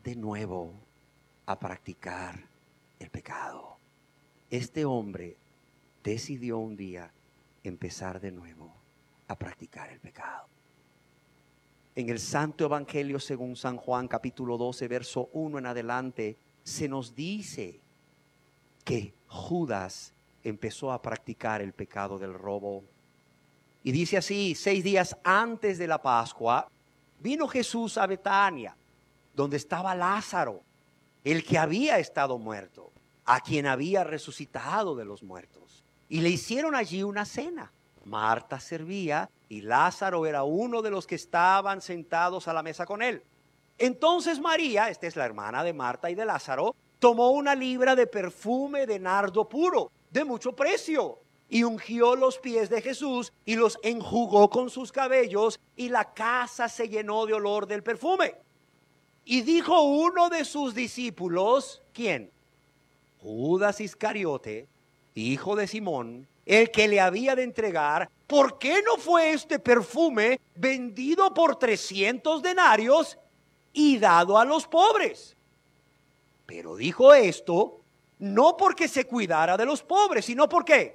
de nuevo a practicar el pecado. Este hombre decidió un día empezar de nuevo a practicar el pecado. En el Santo Evangelio según San Juan, capítulo 12, verso 1 en adelante, se nos dice que Judas empezó a practicar el pecado del robo. Y dice así: 6 días antes de la Pascua, vino Jesús a Betania, donde estaba Lázaro, el que había estado muerto, a quien había resucitado de los muertos. Y le hicieron allí una cena. Marta servía y Lázaro era uno de los que estaban sentados a la mesa con él. Entonces María, esta es la hermana de Marta y de Lázaro, tomó 1 libra de perfume de nardo puro, de mucho precio, y ungió los pies de Jesús y los enjugó con sus cabellos, y la casa se llenó de olor del perfume. Y dijo uno de sus discípulos, ¿quién? Judas Iscariote, hijo de Simón, el que le había de entregar: ¿por qué no fue este perfume vendido por 300 denarios y dado a los pobres? Pero dijo esto no porque se cuidara de los pobres, sino porque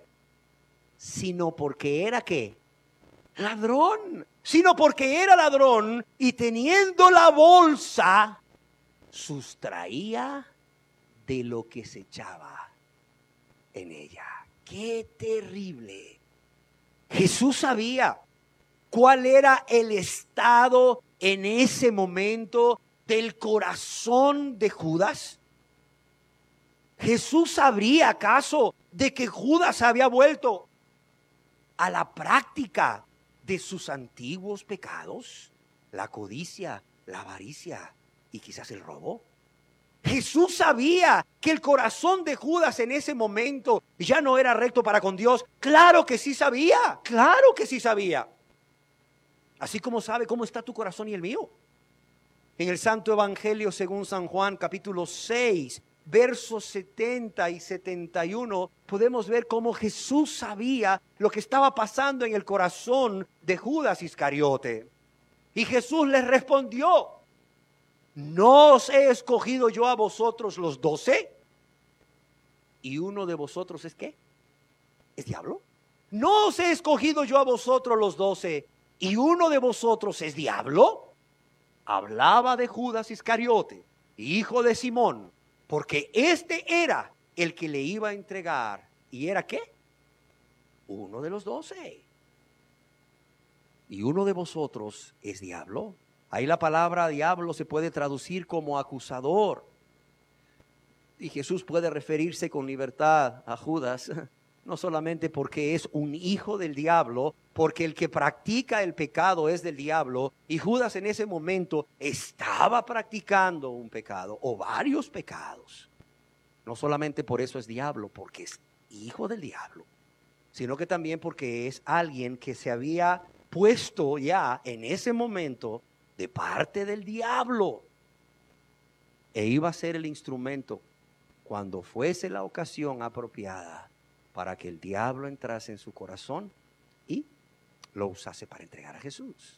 era ¿qué? Ladrón. Sino porque era ladrón y teniendo la bolsa sustraía de lo que se echaba en ella. ¡Qué terrible! Jesús sabía cuál era el estado en ese momento del corazón de Judas. ¿Jesús sabría acaso de que Judas había vuelto a la práctica de sus antiguos pecados? La codicia, la avaricia y quizás el robo. Jesús sabía que el corazón de Judas en ese momento ya no era recto para con Dios. Claro que sí sabía, claro que sí sabía. Así como sabe cómo está tu corazón y el mío. En el Santo Evangelio según San Juan, capítulo 6, versos 70 y 71, podemos ver cómo Jesús sabía lo que estaba pasando en el corazón de Judas Iscariote. Y Jesús les respondió: ¿no os he escogido yo a vosotros los 12? ¿Y uno de vosotros es qué? ¿Es diablo? ¿No os he escogido yo a vosotros los 12? ¿Y uno de vosotros es diablo? Hablaba de Judas Iscariote, hijo de Simón, porque este era el que le iba a entregar. ¿Y era qué? Uno de los 12. ¿Y uno de vosotros es diablo? Ahí la palabra diablo se puede traducir como acusador. Y Jesús puede referirse con libertad a Judas, no solamente porque es un hijo del diablo, porque el que practica el pecado es del diablo, y Judas en ese momento estaba practicando un pecado o varios pecados. No solamente por eso es diablo, porque es hijo del diablo, sino que también porque es alguien que se había puesto ya en ese momento de parte del diablo, e iba a ser el instrumento cuando fuese la ocasión apropiada para que el diablo entrase en su corazón y lo usase para entregar a Jesús.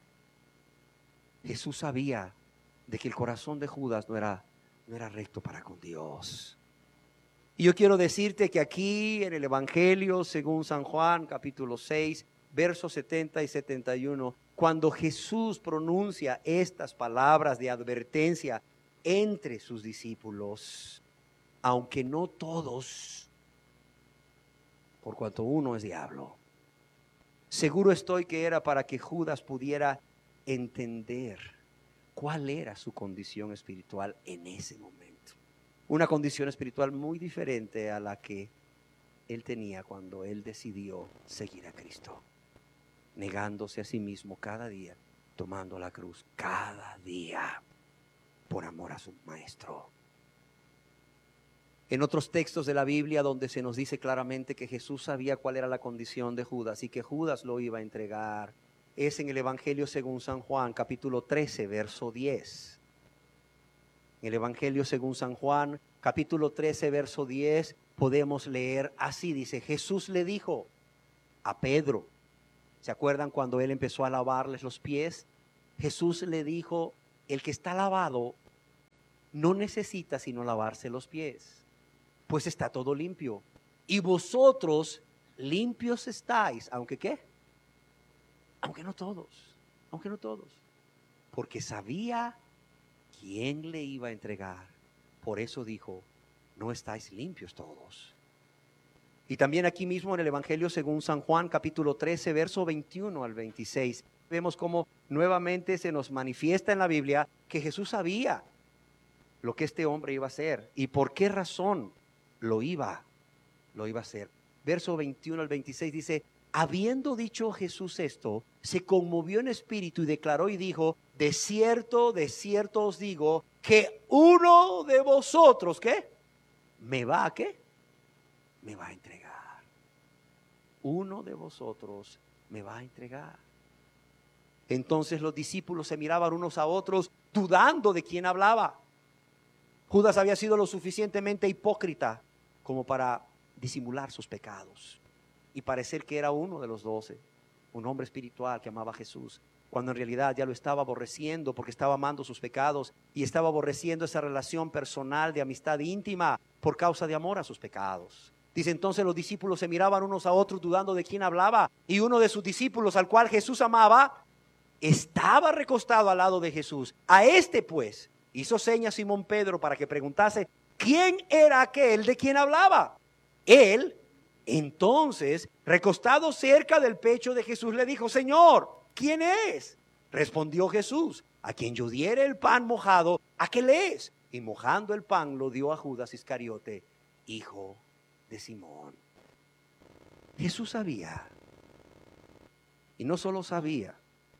Jesús sabía de que el corazón de Judas no era recto para con Dios. Y yo quiero decirte que aquí en el Evangelio según San Juan, capítulo 6, versos 70 y 71, cuando Jesús pronuncia estas palabras de advertencia entre sus discípulos, aunque no todos, por cuanto uno es diablo, seguro estoy que era para que Judas pudiera entender cuál era su condición espiritual en ese momento. Una condición espiritual muy diferente a la que él tenía cuando él decidió seguir a Cristo, negándose a sí mismo cada día, tomando la cruz cada día por amor a su maestro. En otros textos de la Biblia donde se nos dice claramente que Jesús sabía cuál era la condición de Judas y que Judas lo iba a entregar, es en el Evangelio según San Juan, capítulo 13, verso 10. En el Evangelio según San Juan, capítulo 13, verso 10, podemos leer así, dice: Jesús le dijo a Pedro, ¿se acuerdan cuando él empezó a lavarles los pies? Jesús le dijo: el que está lavado no necesita sino lavarse los pies, pues está todo limpio. Y vosotros limpios estáis, aunque ¿qué? Aunque no todos, porque sabía quién le iba a entregar. Por eso dijo, no estáis limpios todos. Y también aquí mismo en el Evangelio según San Juan, capítulo 13, verso 21 al 26, vemos cómo nuevamente se nos manifiesta en la Biblia que Jesús sabía lo que este hombre iba a hacer y por qué razón lo iba a hacer. Verso 21 al 26 dice, habiendo dicho Jesús esto, se conmovió en espíritu y declaró y dijo, de cierto os digo, que uno de vosotros, ¿qué? ¿Me va a qué? Me va a entregar. Uno de vosotros me va a entregar. Entonces los discípulos se miraban unos a otros, dudando de quién hablaba. Judas había sido lo suficientemente hipócrita como para disimular sus pecados y parecer que era uno de los 12, un hombre espiritual que amaba a Jesús, cuando en realidad ya lo estaba aborreciendo porque estaba amando sus pecados y estaba aborreciendo esa relación personal de amistad íntima por causa de amor a sus pecados. Dice, entonces los discípulos se miraban unos a otros dudando de quién hablaba, y uno de sus discípulos, al cual Jesús amaba, estaba recostado al lado de Jesús. A este pues hizo señas Simón Pedro para que preguntase quién era aquel de quien hablaba. Él entonces, recostado cerca del pecho de Jesús, le dijo, Señor, ¿quién es? Respondió Jesús, a quien yo diere el pan mojado, aquel es. Y mojando el pan lo dio a Judas Iscariote, hijo de Simón. Jesús sabía, y no solo sabía,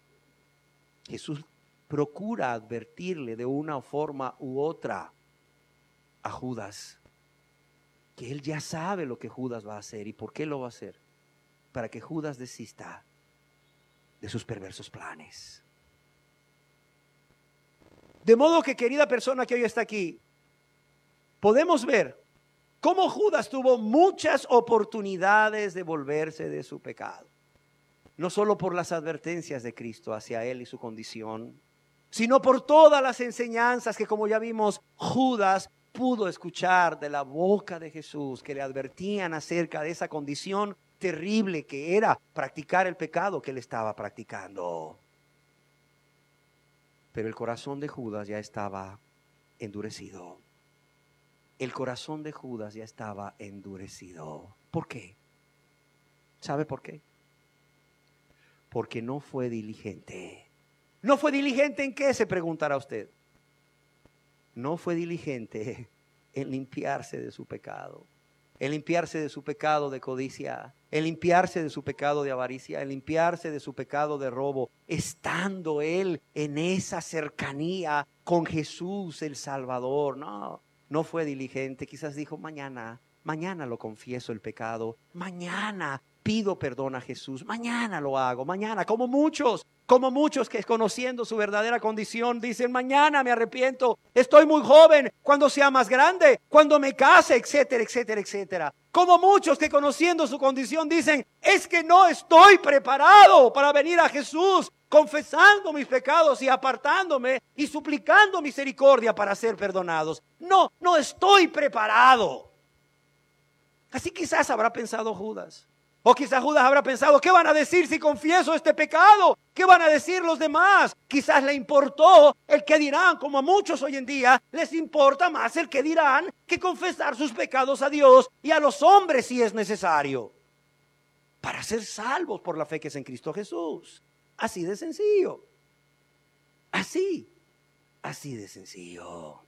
Jesús procura advertirle de una forma u otra a Judas, que él ya sabe lo que Judas va a hacer y por qué lo va a hacer, para que Judas desista de sus perversos planes. De modo que, querida persona que hoy está aquí, podemos ver cómo Judas tuvo muchas oportunidades de volverse de su pecado. No solo por las advertencias de Cristo hacia él y su condición, sino por todas las enseñanzas que, como ya vimos, Judas pudo escuchar de la boca de Jesús, que le advertían acerca de esa condición terrible que era practicar el pecado que él estaba practicando. Pero el corazón de Judas ya estaba endurecido. El corazón de Judas ya estaba endurecido. ¿Por qué? ¿Sabe por qué? Porque no fue diligente. ¿No fue diligente en qué? Se preguntará usted. No fue diligente en limpiarse de su pecado. En limpiarse de su pecado de codicia. En limpiarse de su pecado de avaricia. En limpiarse de su pecado de robo. Estando él en esa cercanía con Jesús el Salvador. No fue diligente. Quizás dijo, mañana lo confieso el pecado. Mañana pido perdón a Jesús. Mañana lo hago. Mañana, como muchos que conociendo su verdadera condición dicen, mañana me arrepiento, estoy muy joven, cuando sea más grande, cuando me case, etcétera, etcétera, etcétera. Como muchos que conociendo su condición dicen, es que no estoy preparado para venir a Jesús, confesando mis pecados y apartándome y suplicando misericordia para ser perdonados. No estoy preparado. Así quizás habrá pensado Judas. O quizás Judas habrá pensado, ¿qué van a decir si confieso este pecado? ¿Qué van a decir los demás? Quizás le importó el que dirán, como a muchos hoy en día les importa más el que dirán que confesar sus pecados a Dios y a los hombres si es necesario, para ser salvos por la fe que es en Cristo Jesús. Así de sencillo. Así de sencillo.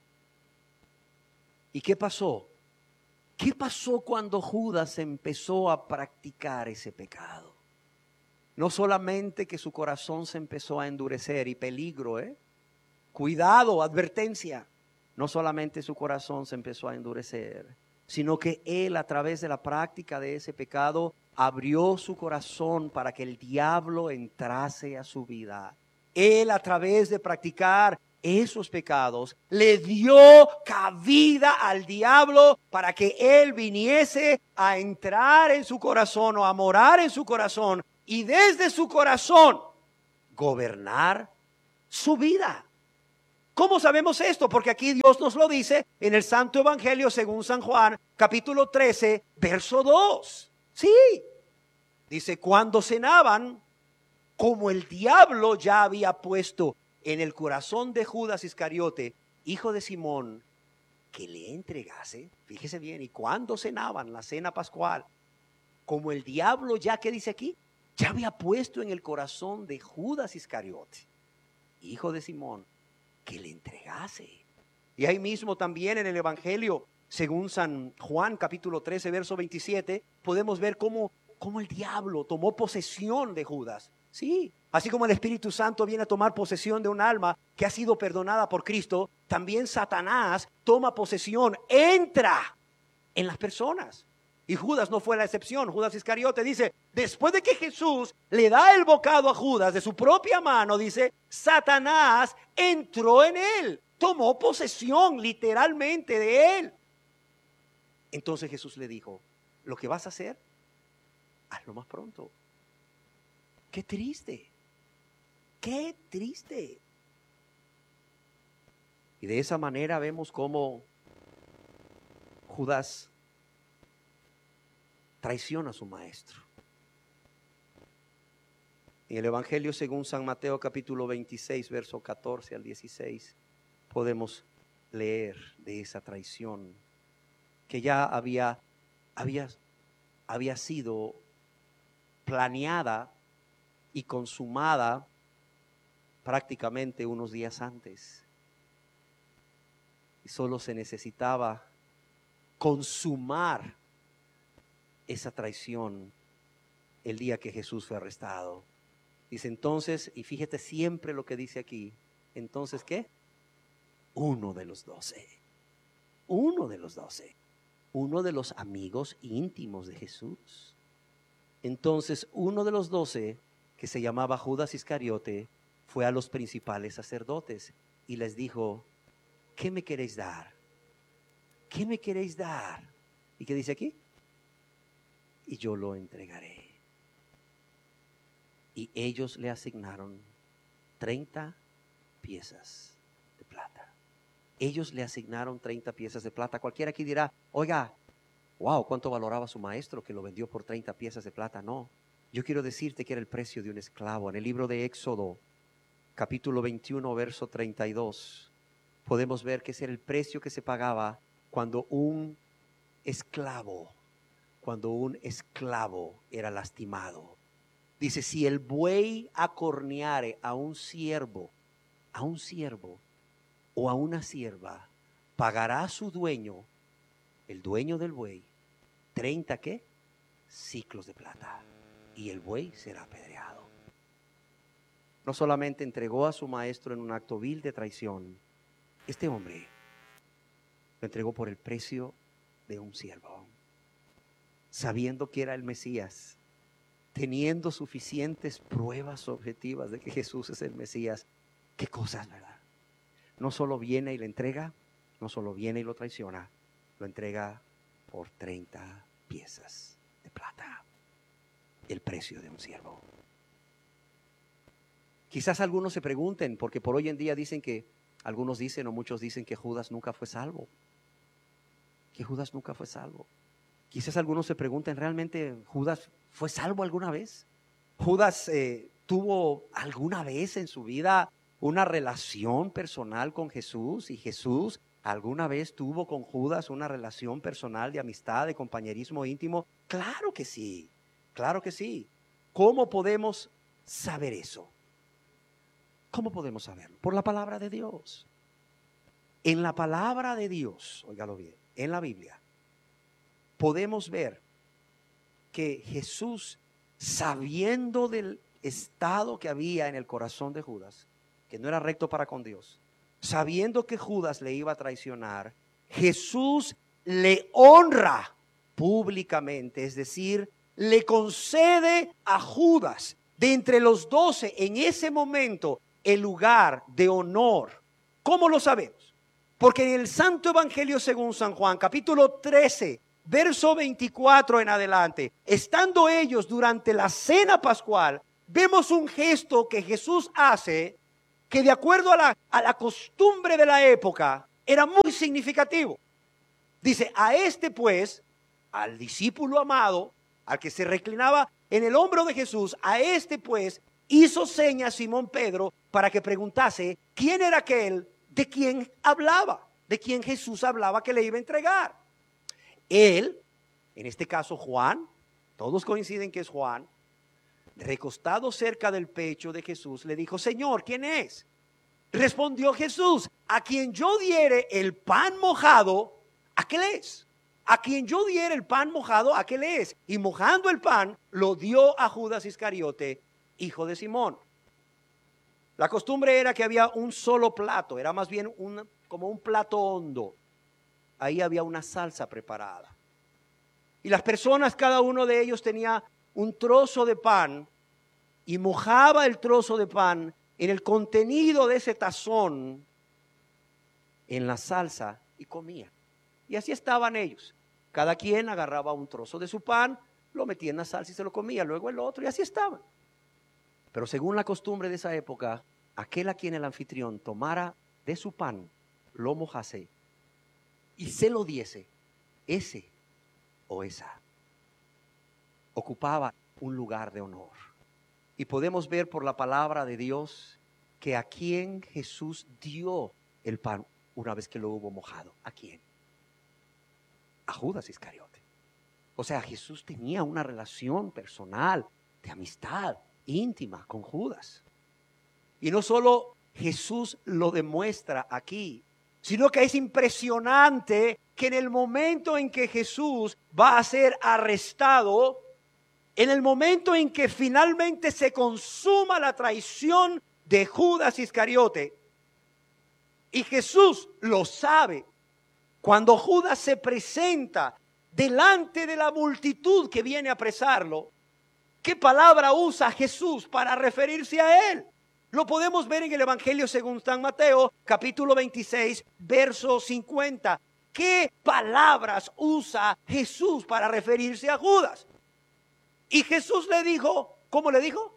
¿Y qué pasó? ¿Qué pasó cuando Judas empezó a practicar ese pecado? No solamente que su corazón se empezó a endurecer, y peligro, cuidado, advertencia. No solamente su corazón se empezó a endurecer, sino que él, a través de la práctica de ese pecado, abrió su corazón para que el diablo entrase a su vida. Él, a través de practicar esos pecados, le dio cabida al diablo para que él viniese a entrar en su corazón o a morar en su corazón y desde su corazón gobernar su vida. ¿Cómo sabemos esto? Porque aquí Dios nos lo dice en el Santo Evangelio según San Juan, capítulo 13, verso 2. Sí, dice, cuando cenaban, como el diablo ya había puesto en el corazón de Judas Iscariote, hijo de Simón, que le entregase, fíjese bien, y cuando cenaban la cena pascual, como el diablo ya, ¿qué dice aquí? Ya había puesto en el corazón de Judas Iscariote, hijo de Simón, que le entregase. Y ahí mismo también en el Evangelio, según San Juan capítulo 13, verso 27, podemos ver cómo el diablo tomó posesión de Judas. Sí, así como el Espíritu Santo viene a tomar posesión de un alma que ha sido perdonada por Cristo, también Satanás toma posesión, entra en las personas. Y Judas no fue la excepción. Judas Iscariote dice, después de que Jesús le da el bocado a Judas de su propia mano, dice, Satanás entró en él, tomó posesión literalmente de él. Entonces Jesús le dijo, lo que vas a hacer, hazlo más pronto. Qué triste, qué triste. Y de esa manera vemos cómo Judas traiciona a su maestro. En el Evangelio según San Mateo capítulo 26, verso 14 al 16, podemos leer de esa traición que ya había sido planeada y consumada prácticamente unos días antes. Y solo se necesitaba consumar esa traición el día que Jesús fue arrestado. Dice entonces, y fíjate siempre lo que dice aquí, entonces ¿qué? Uno de los 12, uno de los amigos íntimos de Jesús. Entonces uno de los 12, que se llamaba Judas Iscariote, fue a los principales sacerdotes y les dijo, ¿qué me queréis dar? ¿Qué me queréis dar? ¿Y qué dice aquí? Y yo lo entregaré. Y ellos le asignaron 30 piezas de plata. Ellos le asignaron 30 piezas de plata. Cualquiera aquí dirá, oiga, wow, ¿cuánto valoraba su maestro que lo vendió por 30 piezas de plata? No, yo quiero decirte que era el precio de un esclavo. En el libro de Éxodo, capítulo 21, verso 32, podemos ver que ese era el precio que se pagaba cuando un esclavo era lastimado. Dice, si el buey acorneare a un siervo o a una sierva, pagará a su dueño, el dueño del buey, 30 ¿qué? Siclos de plata, y el buey será apedreado. No solamente entregó a su maestro en un acto vil de traición, este hombre lo entregó por el precio de un siervo, sabiendo que era el Mesías, teniendo suficientes pruebas objetivas de que Jesús es el Mesías. Qué cosas, ¿verdad? No solo viene y le entrega, no solo viene y lo traiciona, lo entrega por 30 piezas de plata, el precio de un siervo. Quizás algunos se pregunten, porque por hoy en día algunos dicen o muchos dicen que Judas nunca fue salvo. Que Judas nunca fue salvo. Quizás algunos se pregunten, ¿realmente Judas fue salvo alguna vez? ¿Judas tuvo alguna vez en su vida una relación personal con Jesús? ¿Y Jesús alguna vez tuvo con Judas una relación personal de amistad, de compañerismo íntimo? Claro que sí, claro que sí. ¿Cómo podemos saber eso? ¿Cómo podemos saberlo? Por la palabra de Dios. En la palabra de Dios, óigalo bien, en la Biblia, podemos ver que Jesús, sabiendo del estado que había en el corazón de Judas, que no era recto para con Dios, sabiendo que Judas le iba a traicionar, Jesús le honra públicamente, es decir, le concede a Judas de entre los 12 en ese momento el lugar de honor. ¿Cómo lo sabemos? Porque en el Santo Evangelio según San Juan, capítulo 13, verso 24 en adelante, estando ellos durante la cena pascual, vemos un gesto que Jesús hace que de acuerdo a la costumbre de la época era muy significativo. Dice, a este pues, al discípulo amado, al que se reclinaba en el hombro de Jesús, a este pues hizo señas Simón Pedro para que preguntase quién era aquel de quien hablaba, de quien Jesús hablaba que le iba a entregar. Él, en este caso Juan, todos coinciden que es Juan, recostado cerca del pecho de Jesús, le dijo, Señor, ¿quién es? Respondió Jesús, a quien yo diere el pan mojado, aquel es. A quien yo diere el pan mojado, aquel es. Y mojando el pan, lo dio a Judas Iscariote, hijo de Simón. La costumbre era que había un solo plato, era más bien como un plato hondo. Ahí había una salsa preparada. Y las personas, cada uno de ellos tenía un trozo de pan y mojaba el trozo de pan en el contenido de ese tazón, en la salsa, y comía. Y así estaban ellos. Cada quien agarraba un trozo de su pan, lo metía en la salsa y se lo comía, luego el otro, y así estaban. Pero según la costumbre de esa época, aquel a quien el anfitrión tomara de su pan, lo mojase y se lo diese, ese o esa ocupaba un lugar de honor. Y podemos ver por la palabra de Dios que a quien Jesús dio el pan una vez que lo hubo mojado. ¿A quién? A Judas Iscariote. O sea, Jesús tenía una relación personal, de amistad íntima con Judas. Y no solo Jesús lo demuestra aquí, sino que es impresionante que en el momento en que Jesús va a ser arrestado, en el momento en que finalmente se consuma la traición de Judas Iscariote, y Jesús lo sabe, cuando Judas se presenta delante de la multitud que viene a apresarlo, ¿qué palabra usa Jesús para referirse a él? Lo podemos ver en el Evangelio según San Mateo, capítulo 26, verso 50. ¿Qué palabras usa Jesús para referirse a Judas? Y Jesús le dijo, ¿cómo le dijo?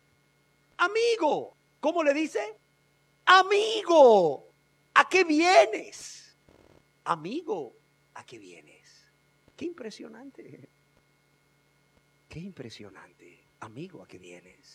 Amigo. ¿Cómo le dice? Amigo, ¿a qué vienes? Amigo, ¿a qué vienes? Qué impresionante. Qué impresionante. Amigo, ¿a qué vienes?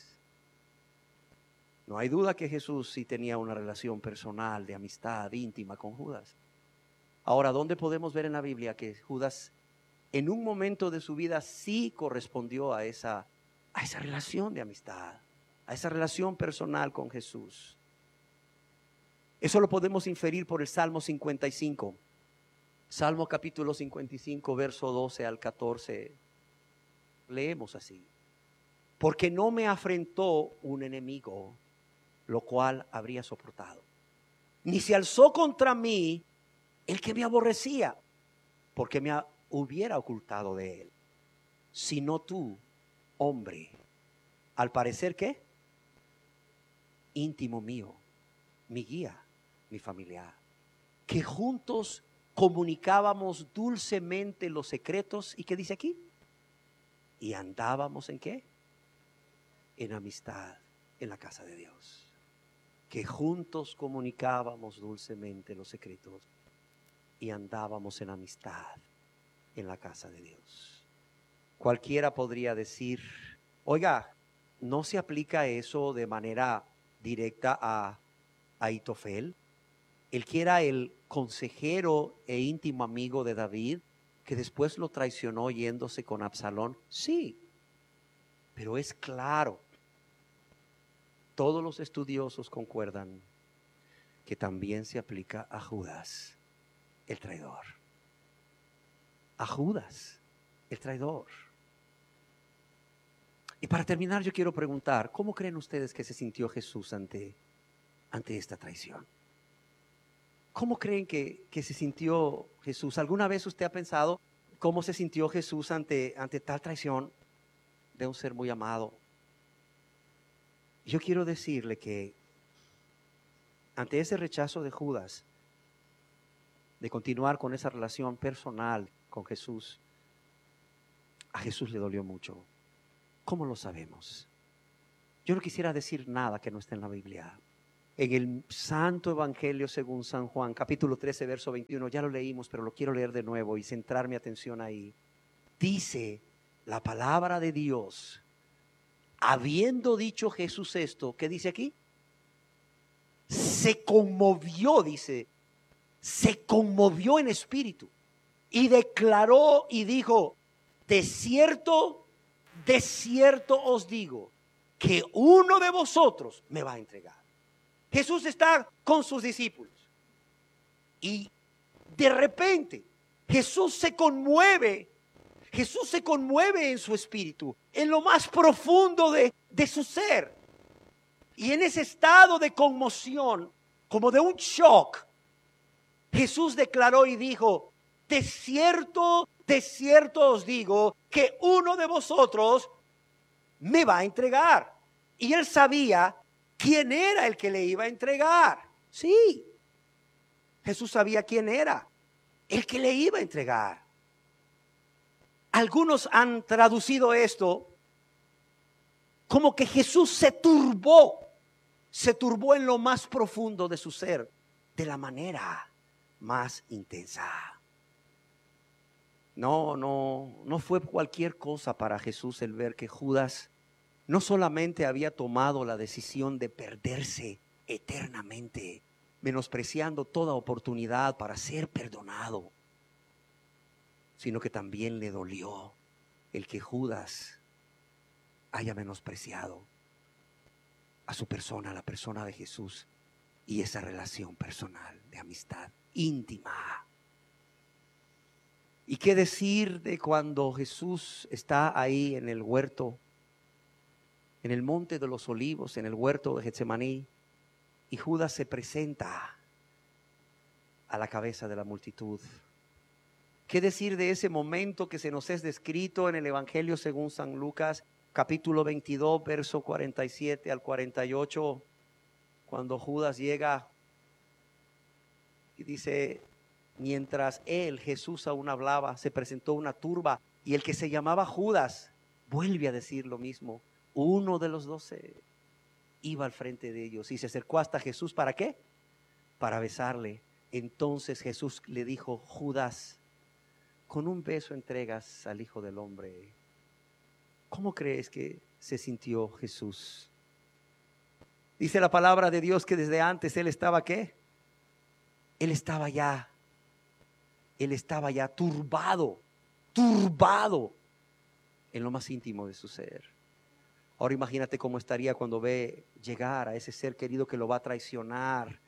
No hay duda que Jesús sí tenía una relación personal, de amistad íntima con Judas. Ahora, ¿dónde podemos ver en la Biblia que Judas en un momento de su vida sí correspondió a esa relación de amistad, a esa relación personal con Jesús? Eso lo podemos inferir por el Salmo 55. Salmo capítulo 55, verso 12 al 14. Leemos así. Porque no me afrentó un enemigo, lo cual habría soportado. Ni se alzó contra mí el que me aborrecía, porque me hubiera ocultado de él. Sino tú, hombre, al parecer, ¿qué? Íntimo mío, mi guía, mi familiar, que juntos comunicábamos dulcemente los secretos. ¿Y qué dice aquí? Y andábamos ¿en qué? En amistad en la casa de Dios. Que juntos comunicábamos dulcemente los secretos y andábamos en amistad en la casa de Dios. Cualquiera podría decir, oiga, ¿no se aplica eso de manera directa a Ahitofel? El que era el consejero e íntimo amigo de David, que después lo traicionó yéndose con Absalón. Sí, pero es claro, todos los estudiosos concuerdan que también se aplica a Judas, el traidor. A Judas, el traidor. Y para terminar, yo quiero preguntar, ¿cómo creen ustedes que se sintió Jesús ante esta traición? ¿Cómo creen que se sintió Jesús? ¿Alguna vez usted ha pensado cómo se sintió Jesús ante tal traición de un ser muy amado? Yo quiero decirle que ante ese rechazo de Judas, de continuar con esa relación personal con Jesús, a Jesús le dolió mucho. ¿Cómo lo sabemos? Yo no quisiera decir nada que no esté en la Biblia, en el Santo Evangelio según San Juan, capítulo 13, verso 21. Ya lo leímos, pero lo quiero leer de nuevo y centrar mi atención ahí. Dice la palabra de Dios, habiendo dicho Jesús esto, ¿qué dice aquí? Se conmovió, dice, se conmovió en espíritu y declaró y dijo, de cierto os digo, que uno de vosotros me va a entregar. Jesús está con sus discípulos y de repente Jesús se conmueve en su espíritu, en lo más profundo de su ser. Y en ese estado de conmoción, como de un shock, Jesús declaró y dijo, de cierto os digo, que uno de vosotros me va a entregar. Y él sabía quién era el que le iba a entregar. Sí, Jesús sabía quién era el que le iba a entregar. Algunos han traducido esto como que Jesús se turbó en lo más profundo de su ser, de la manera más intensa. No fue cualquier cosa para Jesús el ver que Judas no solamente había tomado la decisión de perderse eternamente, menospreciando toda oportunidad para ser perdonado, sino que también le dolió el que Judas haya menospreciado a su persona, a la persona de Jesús, y esa relación personal de amistad íntima. ¿Y qué decir de cuando Jesús está ahí en el huerto, en el monte de los olivos, en el huerto de Getsemaní, y Judas se presenta a la cabeza de la multitud? ¿Qué decir de ese momento que se nos es descrito en el Evangelio según San Lucas, capítulo 22, verso 47 al 48, cuando Judas llega y dice, mientras Jesús aún hablaba, se presentó una turba, y el que se llamaba Judas vuelve a decir lo mismo. Uno de los 12 iba al frente de ellos y se acercó hasta Jesús. ¿Para qué? Para besarle. Entonces Jesús le dijo, Judas, con un beso entregas al Hijo del Hombre. ¿Cómo crees que se sintió Jesús? Dice la palabra de Dios que desde antes Él estaba ¿qué? Él estaba ya turbado en lo más íntimo de su ser. Ahora imagínate cómo estaría cuando ve llegar a ese ser querido que lo va a traicionar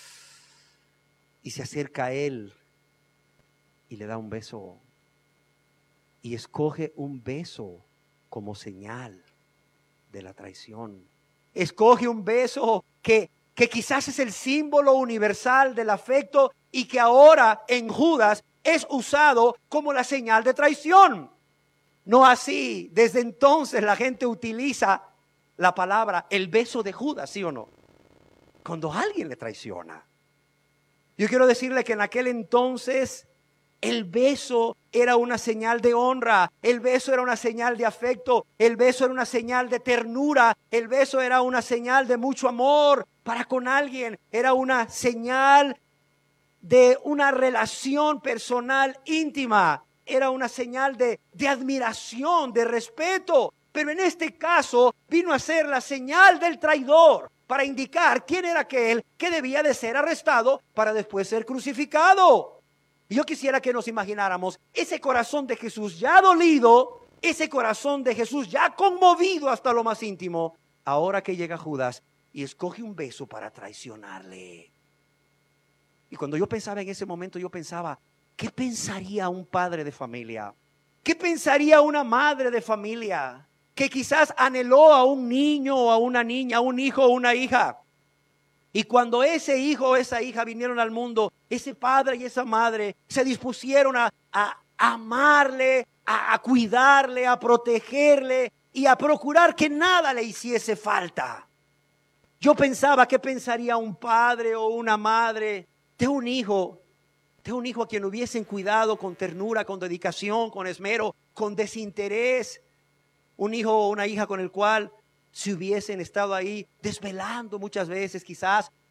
y se acerca a Él y le da un beso y escoge un beso como señal de la traición. Escoge un beso que quizás es el símbolo universal del afecto y que ahora en Judas es usado como la señal de traición. No así, desde entonces la gente utiliza la palabra el beso de Judas, ¿sí o no? Cuando alguien le traiciona. Yo quiero decirle que en aquel entonces el beso era una señal de honra, el beso era una señal de afecto, el beso era una señal de ternura, el beso era una señal de mucho amor para con alguien, era una señal de una relación personal íntima, era una señal de admiración, de respeto. Pero en este caso vino a ser la señal del traidor para indicar quién era aquel que debía de ser arrestado para después ser crucificado. Y yo quisiera que nos imagináramos ese corazón de Jesús ya dolido, ese corazón de Jesús ya conmovido hasta lo más íntimo, ahora que llega Judas y escoge un beso para traicionarle. Y cuando yo pensaba en ese momento, yo pensaba, ¿qué pensaría un padre de familia? ¿Qué pensaría una madre de familia que quizás anheló a un niño o a una niña, a un hijo o una hija? Y cuando ese hijo o esa hija vinieron al mundo, ese padre y esa madre se dispusieron a amarle, a cuidarle, a protegerle y a procurar que nada le hiciese falta. Yo pensaba, ¿qué pensaría un padre o una madre de un hijo a quien hubiesen cuidado con ternura, con dedicación, con esmero, con desinterés? Un hijo o una hija con el cual si hubiesen estado ahí desvelando muchas veces, quizás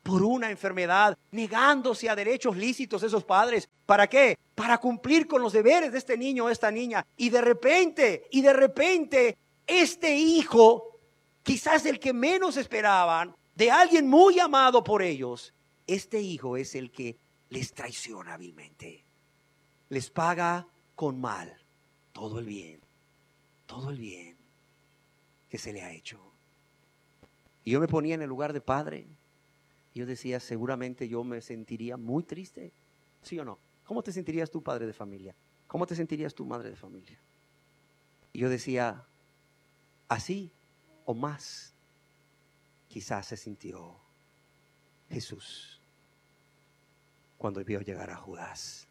por una enfermedad, negándose a derechos lícitos esos padres. ¿Para qué? Para cumplir con los deberes de este niño o esta niña. Y de repente, este hijo, quizás el que menos esperaban, de alguien muy amado por ellos, este hijo es el que les traiciona hábilmente. Les paga con mal todo el bien que se le ha hecho. Y yo me ponía en el lugar de padre. Yo decía, seguramente yo me sentiría muy triste. ¿Sí o no? ¿Cómo te sentirías tú, padre de familia? ¿Cómo te sentirías tú, madre de familia? Y yo decía, así o más, quizás se sintió Jesús cuando vio llegar a Judas.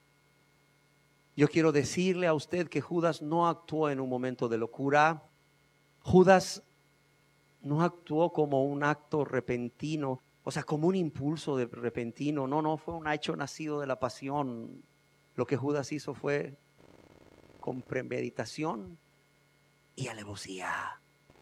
Yo quiero decirle a usted que Judas no actuó en un momento de locura. Judas no actuó como un acto repentino, o sea, como un impulso de repentino. No, fue un hecho nacido de la pasión. Lo que Judas hizo fue con premeditación y alevosía.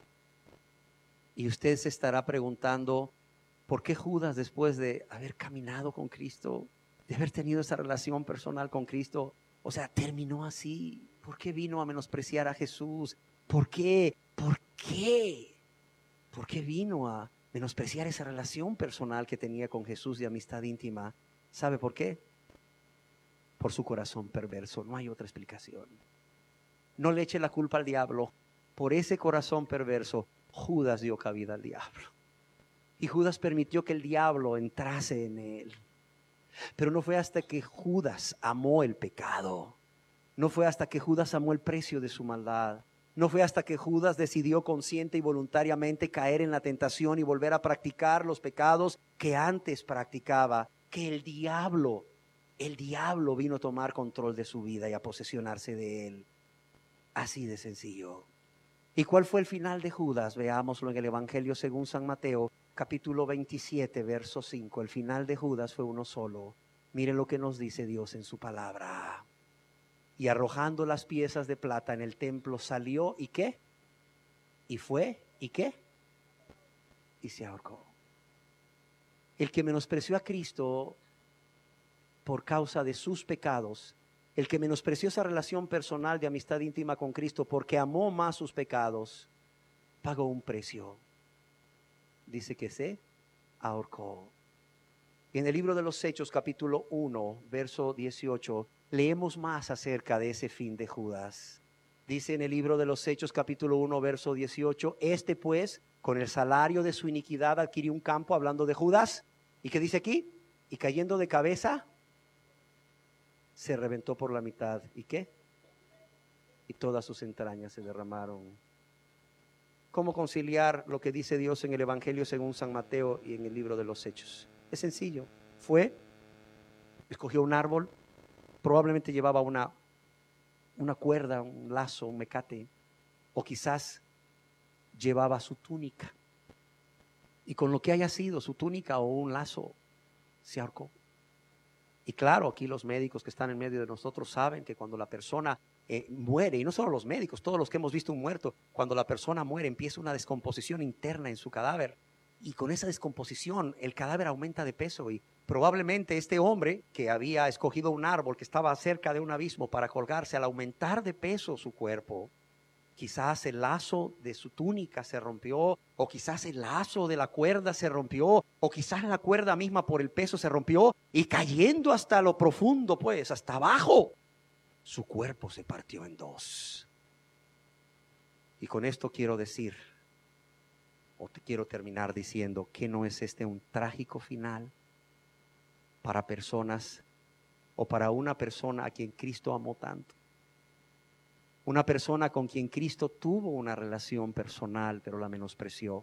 Y usted se estará preguntando, ¿por qué Judas, después de haber caminado con Cristo, de haber tenido esa relación personal con Cristo, o sea, terminó así? ¿Por qué vino a menospreciar a Jesús? ¿Por qué? ¿Por qué vino a menospreciar esa relación personal que tenía con Jesús de amistad íntima? ¿Sabe por qué? Por su corazón perverso. No hay otra explicación. No le eche la culpa al diablo. Por ese corazón perverso, Judas dio cabida al diablo. Y Judas permitió que el diablo entrase en él. Pero no fue hasta que Judas amó el pecado. No fue hasta que Judas amó el precio de su maldad. No fue hasta que Judas decidió consciente y voluntariamente caer en la tentación y volver a practicar los pecados que antes practicaba, que el diablo vino a tomar control de su vida y a posesionarse de él. Así de sencillo. ¿Y cuál fue el final de Judas? Veámoslo en el Evangelio según San Mateo, capítulo 27, verso 5. El final de Judas fue uno solo. Mire lo que nos dice Dios en su palabra. Y arrojando las piezas de plata en el templo salió, ¿y qué? Y fue, ¿y qué? Y se ahorcó. El que menospreció a Cristo por causa de sus pecados, el que menospreció esa relación personal de amistad íntima con Cristo porque amó más sus pecados, pagó un precio. Dice que se ahorcó. En el libro de los Hechos, capítulo 1, verso 18, leemos más acerca de ese fin de Judas. Dice en el libro de los Hechos, capítulo 1, verso 18, este pues, con el salario de su iniquidad adquirió un campo, hablando de Judas. ¿Y qué dice aquí? Y cayendo de cabeza, se reventó por la mitad. ¿Y qué? Y todas sus entrañas se derramaron. ¿Cómo conciliar lo que dice Dios en el Evangelio según San Mateo y en el libro de los Hechos? Es sencillo. Escogió un árbol, probablemente llevaba una cuerda, un lazo, un mecate, o quizás llevaba su túnica. Y con lo que haya sido, su túnica o un lazo, se ahorcó. Y claro, aquí los médicos que están en medio de nosotros saben que cuando la persona muere, y no solo los médicos, todos los que hemos visto un muerto, cuando la persona muere empieza una descomposición interna en su cadáver. Y con esa descomposición el cadáver aumenta de peso y probablemente este hombre que había escogido un árbol que estaba cerca de un abismo para colgarse, al aumentar de peso su cuerpo, quizás el lazo de su túnica se rompió, o quizás el lazo de la cuerda se rompió, o quizás la cuerda misma por el peso se rompió y cayendo hasta lo profundo, pues hasta abajo, su cuerpo se partió en dos. Y con esto quiero decir, o te quiero terminar diciendo, que no es este un trágico final para personas o para una persona a quien Cristo amó tanto. Una persona con quien Cristo tuvo una relación personal, pero la menospreció.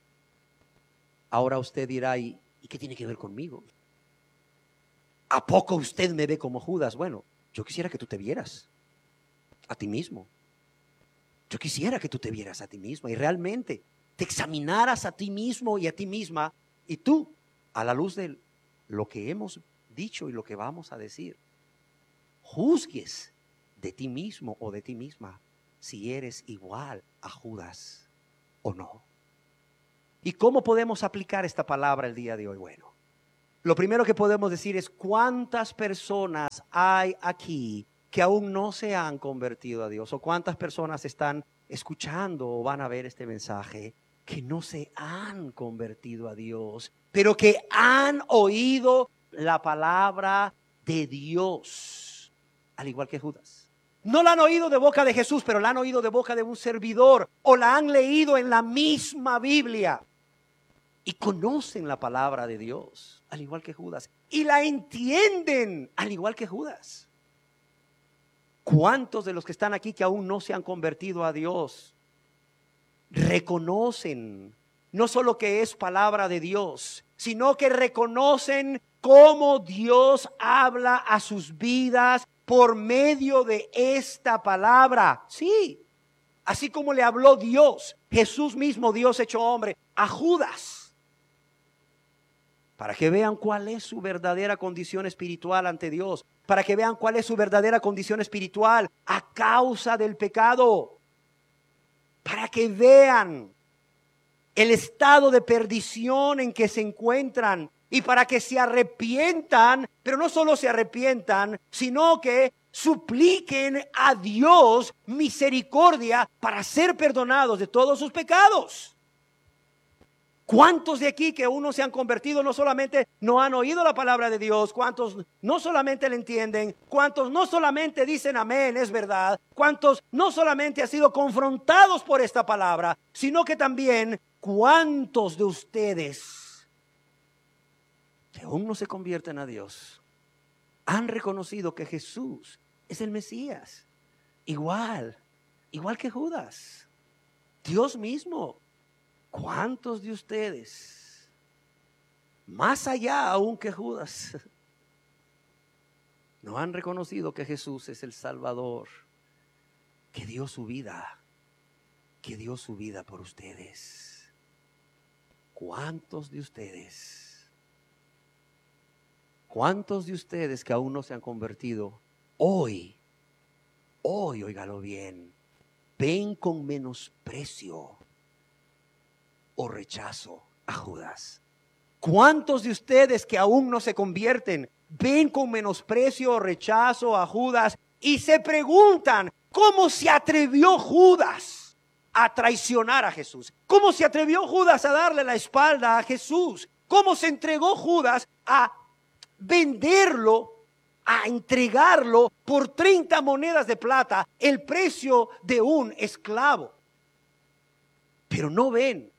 Ahora usted dirá, ¿y qué tiene que ver conmigo? ¿A poco usted me ve como Judas? Bueno, yo quisiera que tú te vieras a ti mismo. Yo quisiera que tú te vieras a ti misma y realmente te examinaras a ti mismo y a ti misma, y tú, a la luz de lo que hemos dicho y lo que vamos a decir, juzgues de ti mismo o de ti misma si eres igual a Judas o no. ¿Y cómo podemos aplicar esta palabra el día de hoy? Bueno, lo primero que podemos decir es cuántas personas hay aquí que aún no se han convertido a Dios, o cuántas personas están escuchando o van a ver este mensaje que no se han convertido a Dios, pero que han oído la palabra de Dios, al igual que Judas. No la han oído de boca de Jesús, pero la han oído de boca de un servidor, o la han leído en la misma Biblia y conocen la palabra de Dios, al igual que Judas, y la entienden, al igual que Judas. ¿Cuántos de los que están aquí que aún no se han convertido a Dios reconocen no solo que es palabra de Dios, sino que reconocen cómo Dios habla a sus vidas por medio de esta palabra? Sí, así como le habló Dios, Jesús mismo, Dios hecho hombre, a Judas, para que vean cuál es su verdadera condición espiritual ante Dios, para que vean cuál es su verdadera condición espiritual a causa del pecado, para que vean el estado de perdición en que se encuentran y para que se arrepientan, pero no solo se arrepientan, sino que supliquen a Dios misericordia para ser perdonados de todos sus pecados. ¿Cuántos de aquí que aún no se han convertido no solamente no han oído la palabra de Dios? ¿Cuántos no solamente la entienden? ¿Cuántos no solamente dicen amén, es verdad? ¿Cuántos no solamente han sido confrontados por esta palabra, sino que también cuántos de ustedes que aún no se convierten a Dios han reconocido que Jesús es el Mesías? Igual que Judas, Dios mismo. ¿Cuántos de ustedes, más allá aún que Judas, no han reconocido que Jesús es el Salvador, que dio su vida por ustedes? ¿Cuántos de ustedes que aún no se han convertido, hoy, óigalo bien, ven con menosprecio o rechazo a Judas? ¿Cuántos de ustedes que aún no se convierten ven con menosprecio o rechazo a Judas y se preguntan cómo se atrevió Judas a traicionar a Jesús? ¿Cómo se atrevió Judas a darle la espalda a Jesús? ¿Cómo se entregó Judas a venderlo, a entregarlo por 30 monedas de plata, el precio de un esclavo? Pero no ven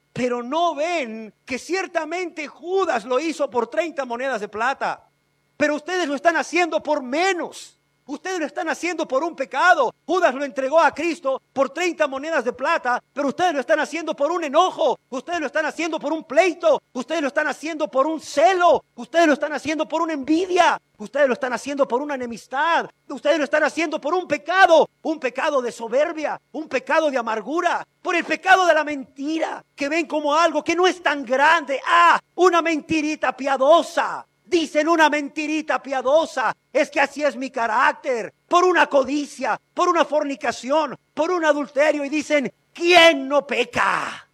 que ciertamente Judas lo hizo por 30 monedas de plata. Pero ustedes lo están haciendo por menos. Ustedes lo están haciendo por un pecado. Judas lo entregó a Cristo por 30 monedas de plata, pero ustedes lo están haciendo por un enojo. Ustedes lo están haciendo por un pleito. Ustedes lo están haciendo por un celo. Ustedes lo están haciendo por una envidia. Ustedes lo están haciendo por una enemistad. Ustedes lo están haciendo por un pecado de soberbia, un pecado de amargura, por el pecado de la mentira, que ven como algo que no es tan grande. Una mentirita piadosa. Dicen una mentirita piadosa, es que así es mi carácter, por una codicia, por una fornicación, por un adulterio, y dicen, ¿quién no peca?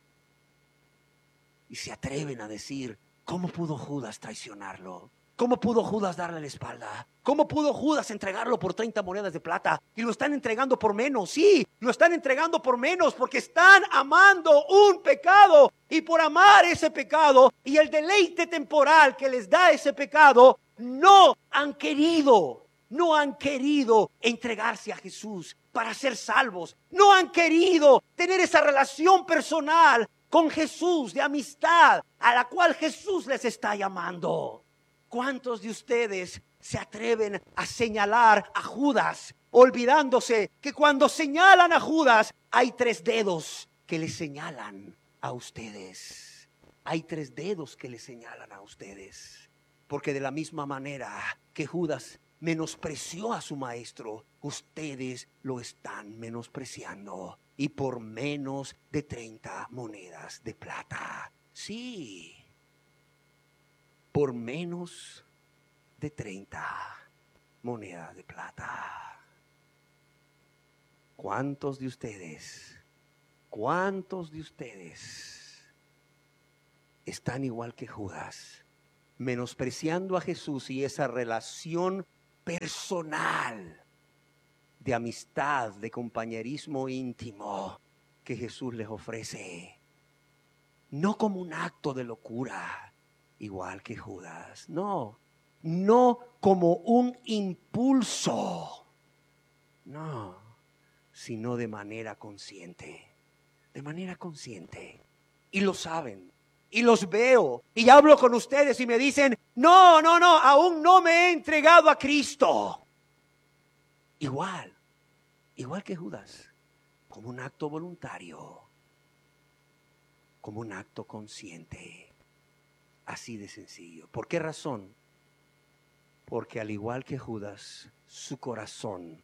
Y se atreven a decir, ¿cómo pudo Judas traicionarlo? ¿Cómo pudo Judas darle la espalda? ¿Cómo pudo Judas entregarlo por 30 monedas de plata? Y lo están entregando por menos. Sí, lo están entregando por menos porque están amando un pecado. Y por amar ese pecado y el deleite temporal que les da ese pecado, no han querido entregarse a Jesús para ser salvos. No han querido tener esa relación personal con Jesús, de amistad, a la cual Jesús les está llamando. ¿Cuántos de ustedes se atreven a señalar a Judas, olvidándose que cuando señalan a Judas hay 3 dedos que le señalan a ustedes? Hay 3 dedos que le señalan a ustedes, porque de la misma manera que Judas menospreció a su maestro, ustedes lo están menospreciando, y por menos de 30 monedas de plata. Sí, por menos de 30 monedas de plata. ¿Cuántos de ustedes están igual que Judas, menospreciando a Jesús y esa relación personal de amistad, de compañerismo íntimo que Jesús les ofrece. No como un acto de locura, igual que Judas. No como un impulso. No, sino de manera consciente. De manera consciente. Y lo saben. Y los veo. Y hablo con ustedes y me dicen, no, aún no me he entregado a Cristo. Igual que Judas. Como un acto voluntario. Como un acto consciente. Así de sencillo. ¿Por qué razón? Porque al igual que Judas, su corazón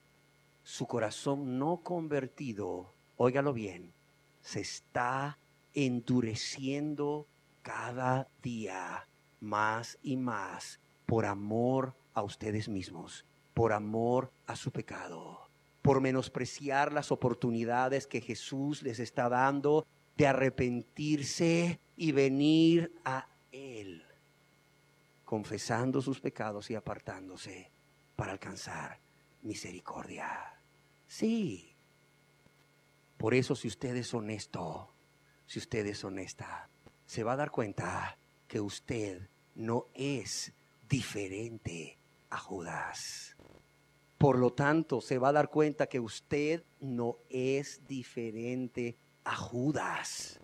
no convertido, óigalo bien, se está endureciendo cada día más y más por amor a ustedes mismos, por amor a su pecado, por menospreciar las oportunidades que Jesús les está dando de arrepentirse y venir a Él, confesando sus pecados y apartándose para alcanzar misericordia. Sí. Por eso, si usted es honesto, si usted es honesta, se va a dar cuenta que usted no es diferente a Judas. Por lo tanto, se va a dar cuenta que usted no es diferente a Judas.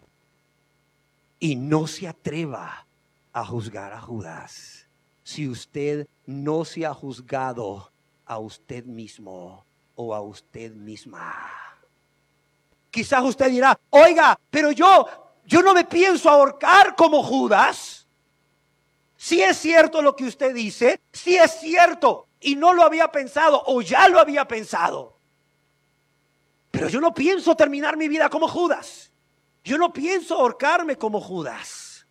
Y no se atreva a juzgar a Judas si usted no se ha juzgado a usted mismo o a usted misma. Quizás usted dirá, oiga, pero yo no me pienso ahorcar como Judas. Si es cierto lo que usted dice, si es cierto, y no lo había pensado o ya lo había pensado. Pero yo no pienso terminar mi vida como Judas. Yo no pienso ahorcarme como Judas.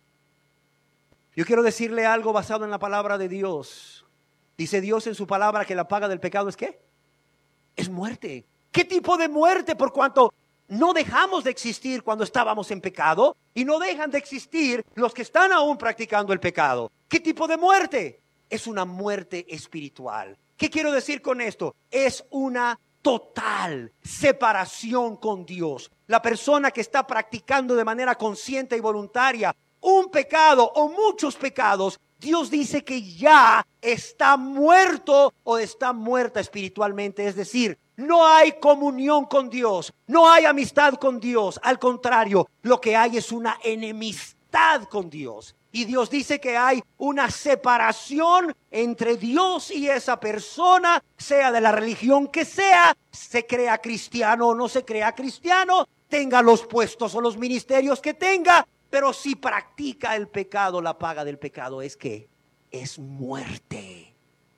Yo quiero decirle algo basado en la palabra de Dios. Dice Dios en su palabra que la paga del pecado es ¿qué? Es muerte. ¿Qué tipo de muerte? Por cuanto no dejamos de existir cuando estábamos en pecado y no dejan de existir los que están aún practicando el pecado. ¿Qué tipo de muerte? Es una muerte espiritual. ¿Qué quiero decir con esto? Es una total separación con Dios. La persona que está practicando de manera consciente y voluntaria un pecado o muchos pecados, Dios dice que ya está muerto o está muerta espiritualmente. Es decir, no hay comunión con Dios, no hay amistad con Dios. Al contrario, lo que hay es una enemistad con Dios. Y Dios dice que hay una separación entre Dios y esa persona, sea de la religión que sea, se crea cristiano o no se crea cristiano, tenga los puestos o los ministerios que tenga, pero si practica el pecado, la paga del pecado es que es muerte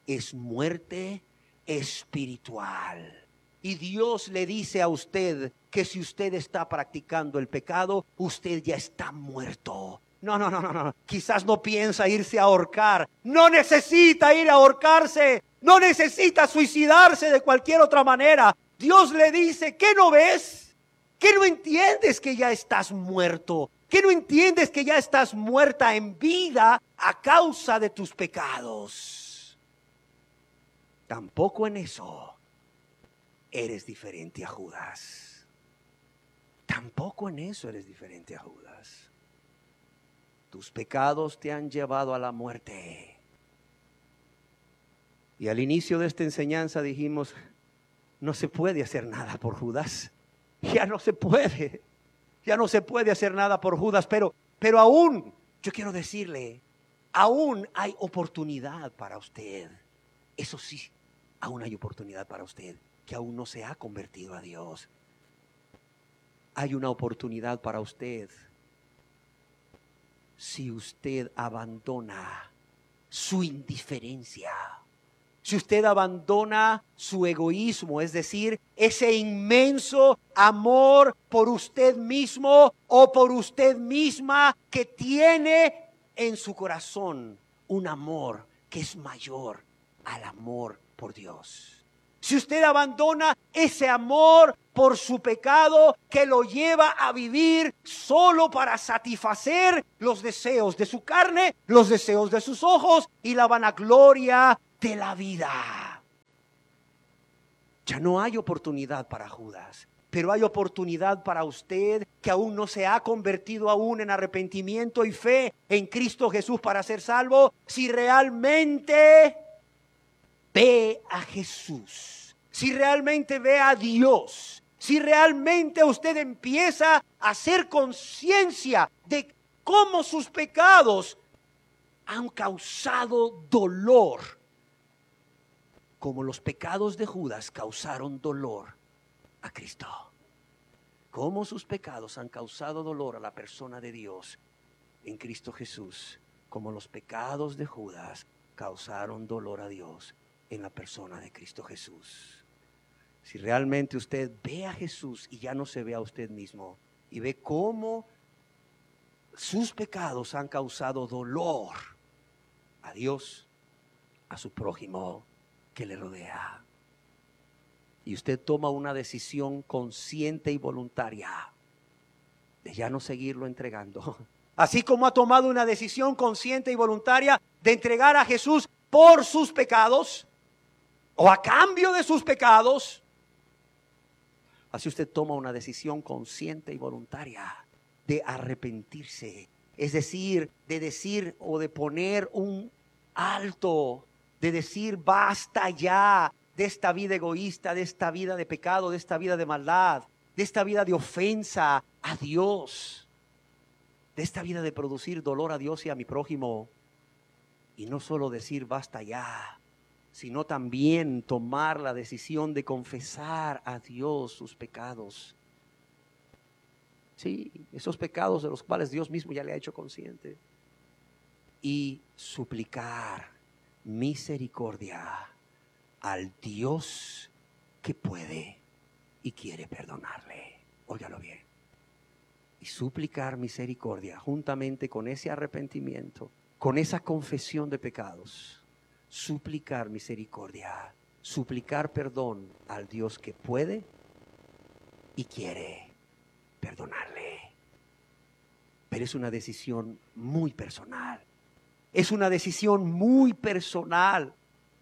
espiritual. Y Dios le dice a usted que si usted está practicando el pecado, usted ya está muerto. No. Quizás no piensa irse a ahorcar. No necesita ir a ahorcarse. No necesita suicidarse de cualquier otra manera. Dios le dice, ¿qué no ves? ¿Qué no entiendes que ya estás muerto? ¿Qué no entiendes que ya estás muerta en vida a causa de tus pecados? Tampoco en eso eres diferente a Judas. Tampoco en eso eres diferente a Judas. Tus pecados te han llevado a la muerte. Y al inicio de esta enseñanza dijimos, no se puede hacer nada por Judas. Ya no se puede. Ya no se puede hacer nada por Judas, pero aún, yo quiero decirle, aún hay oportunidad para usted. Eso sí, aún hay oportunidad para usted que aún no se ha convertido a Dios. Hay una oportunidad para usted. Si usted abandona su indiferencia, si usted abandona su egoísmo, es decir, ese inmenso amor por usted mismo o por usted misma que tiene en su corazón un amor que es mayor al amor por Dios. si usted abandona ese amor por su pecado que lo lleva a vivir solo para satisfacer los deseos de su carne, los deseos de sus ojos y la vanagloria de la vida. Ya no hay oportunidad para Judas, pero hay oportunidad para usted que aún no se ha convertido aún en arrepentimiento y fe en Cristo Jesús para ser salvo. Si realmente ve a Jesús, si realmente ve a Dios, si realmente usted empieza a hacer conciencia de cómo sus pecados han causado dolor, como los pecados de Judas causaron dolor a Cristo. Cómo sus pecados han causado dolor a la persona de Dios en Cristo Jesús, como los pecados de Judas causaron dolor a Dios en la persona de Cristo Jesús. Si realmente usted ve a Jesús y ya no se ve a usted mismo y ve cómo sus pecados han causado dolor a Dios, a su prójimo que le rodea, y usted toma una decisión consciente y voluntaria de ya no seguirlo entregando, así como ha tomado una decisión consciente y voluntaria de entregar a Jesús por sus pecados o a cambio de sus pecados, así usted toma una decisión consciente y voluntaria de arrepentirse, es decir, de decir o de poner un alto, de decir basta ya de esta vida egoísta, de esta vida de pecado, de esta vida de maldad, de esta vida de ofensa a Dios, de esta vida de producir dolor a Dios y a mi prójimo. Y no solo decir basta ya, sino también tomar la decisión de confesar a Dios sus pecados. Sí, esos pecados de los cuales Dios mismo ya le ha hecho consciente. Y suplicar misericordia al Dios que puede y quiere perdonarle. Óigalo bien. Y suplicar misericordia juntamente con ese arrepentimiento, con esa confesión de pecados. Suplicar misericordia, suplicar perdón al Dios que puede y quiere perdonarle. Pero es una decisión muy personal. Es una decisión muy personal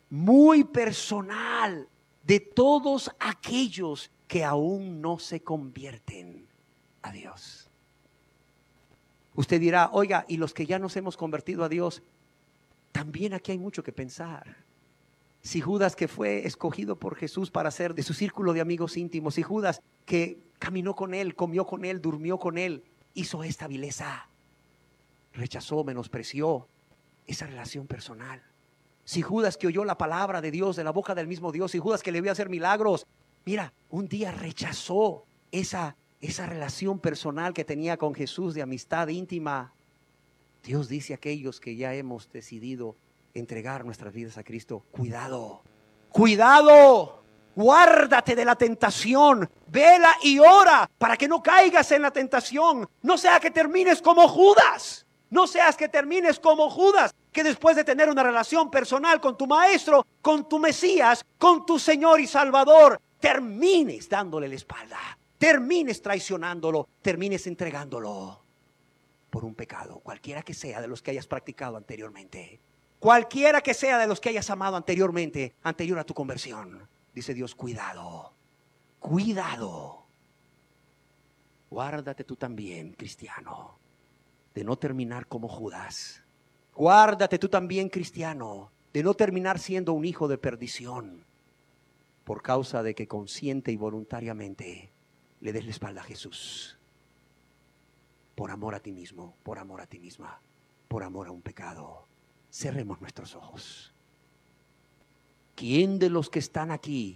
de todos aquellos que aún no se convierten a Dios. Usted dirá, oiga, y los que ya nos hemos convertido a Dios, también aquí hay mucho que pensar. Si Judas, que fue escogido por Jesús para ser de su círculo de amigos íntimos, si Judas, que caminó con él, comió con él, durmió con él, hizo esta vileza, rechazó, menospreció esa relación personal. Si Judas, que oyó la palabra de Dios de la boca del mismo Dios, si Judas, que le vio hacer milagros, mira, un día rechazó esa relación personal que tenía con Jesús de amistad íntima. Dios dice a aquellos que ya hemos decidido entregar nuestras vidas a Cristo, cuidado, cuidado, guárdate de la tentación, vela y ora para que no caigas en la tentación, no sea que termines como Judas. No seas que termines como Judas, que después de tener una relación personal con tu maestro, con tu Mesías, con tu Señor y Salvador, termines dándole la espalda, termines traicionándolo, termines entregándolo por un pecado, cualquiera que sea de los que hayas practicado anteriormente, cualquiera que sea de los que hayas amado anteriormente, anterior a tu conversión. Dice Dios, cuidado, cuidado. Guárdate tú también, cristiano, de no terminar como Judas. Guárdate tú también, cristiano, de no terminar siendo un hijo de perdición por causa de que consciente y voluntariamente le des la espalda a Jesús. Por amor a ti mismo, por amor a ti misma, por amor a un pecado. Cerremos nuestros ojos. ¿Quién de los que están aquí,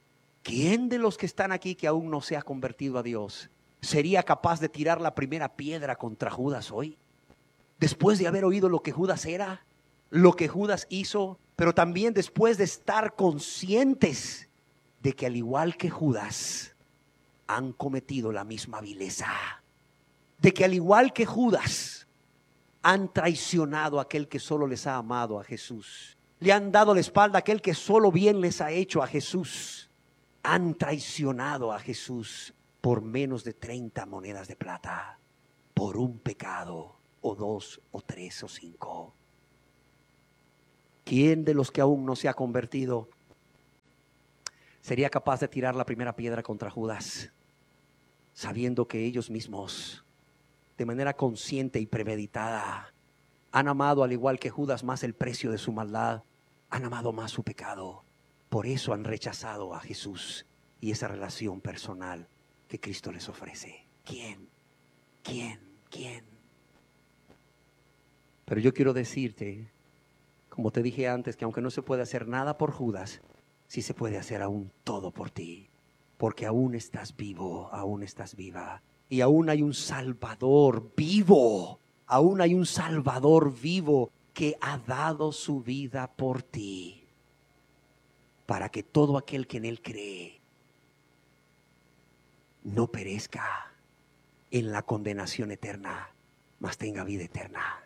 que aún no se ha convertido a Dios, sería capaz de tirar la primera piedra contra Judas hoy? Después de haber oído lo que Judas era, lo que Judas hizo, pero también después de estar conscientes de que al igual que Judas han cometido la misma vileza, de que al igual que Judas han traicionado a aquel que solo les ha amado, a Jesús, le han dado la espalda a aquel que solo bien les ha hecho, a Jesús. Han traicionado a Jesús por menos de 30 monedas de plata, por un pecado, o 2, o 3, o 5. ¿Quién de los que aún no se ha convertido sería capaz de tirar la primera piedra contra Judas, sabiendo que ellos mismos, de manera consciente y premeditada, han amado al igual que Judas más el precio de su maldad, han amado más su pecado? Por eso han rechazado a Jesús y esa relación personal que Cristo les ofrece. ¿Quién? Pero yo quiero decirte, como te dije antes, que aunque no se puede hacer nada por Judas, sí se puede hacer aún todo por ti, porque aún estás vivo, aún estás viva, y aún hay un Salvador vivo, aún hay un Salvador vivo que ha dado su vida por ti, para que todo aquel que en Él cree no perezca en la condenación eterna, mas tenga vida eterna,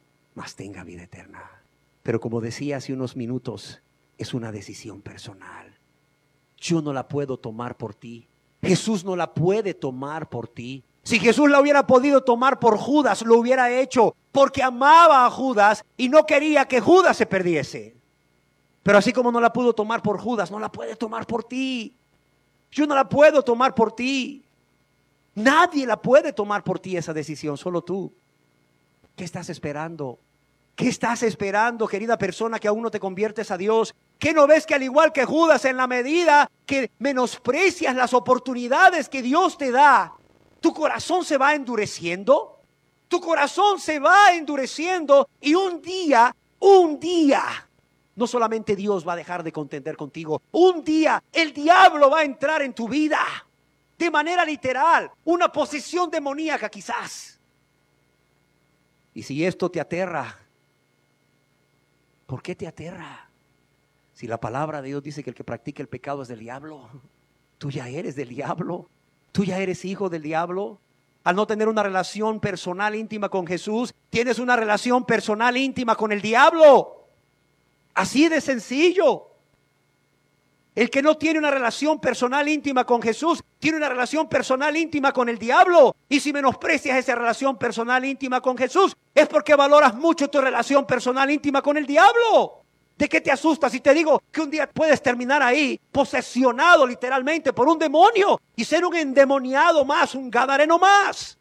Pero como decía hace unos minutos, es una decisión personal. Yo no la puedo tomar por ti. Jesús no la puede tomar por ti. Si Jesús la hubiera podido tomar por Judas, lo hubiera hecho, porque amaba a Judas y no quería que Judas se perdiese. Pero así como no la pudo tomar por Judas, no la puede tomar por ti. Yo no la puedo tomar por ti. Nadie la puede tomar por ti esa decisión, solo tú. ¿Qué estás esperando? ¿Qué estás esperando, querida persona, que aún no te conviertes a Dios? ¿Qué no ves que al igual que Judas, en la medida que menosprecias las oportunidades que Dios te da, tu corazón se va endureciendo? Tu corazón se va endureciendo y un día, no solamente Dios va a dejar de contender contigo, un día el diablo va a entrar en tu vida de manera literal, una posesión demoníaca quizás. Y si esto te aterra, ¿por qué te aterra? Si la palabra de Dios dice que el que practica el pecado es del diablo, tú ya eres del diablo, tú ya eres hijo del diablo. Al no tener una relación personal íntima con Jesús, tienes una relación personal íntima con el diablo. Así de sencillo. El que no tiene una relación personal íntima con Jesús, tiene una relación personal íntima con el diablo. Y si menosprecias esa relación personal íntima con Jesús, es porque valoras mucho tu relación personal íntima con el diablo. ¿De qué te asustas si te digo que un día puedes terminar ahí, posesionado literalmente por un demonio y ser un endemoniado más, un gadareno más?